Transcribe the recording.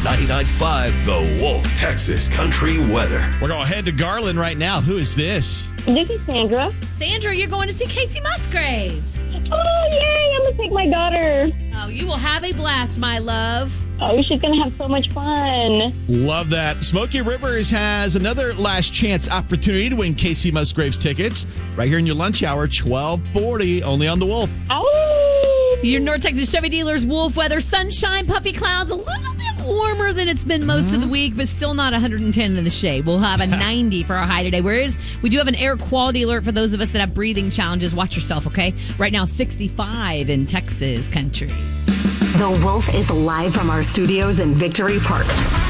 99.5 The Wolf, Texas Country Weather. We're going to head to Garland right now. Who is this? This is Sandra. Sandra, you're going to see Casey Musgraves. Oh, yay! I'm going to take my daughter. Oh, you will have a blast, my love. Oh, she's going to have so much fun. Love that. Smoky Rivers has another last chance opportunity to win Casey Musgraves tickets right here in your lunch hour, 12:40, only on The Wolf. Ow! Your North Texas Chevy dealers, Wolf weather, sunshine, puffy clouds, a little bit warmer than it's been most of the week, but still not 110 in the shade. We'll have a 90 for our high today. Whereas we do have an air quality alert for those of us that have breathing challenges. Watch yourself, okay? Right now, 65 in Texas country. The Wolf is live from our studios in Victory Park.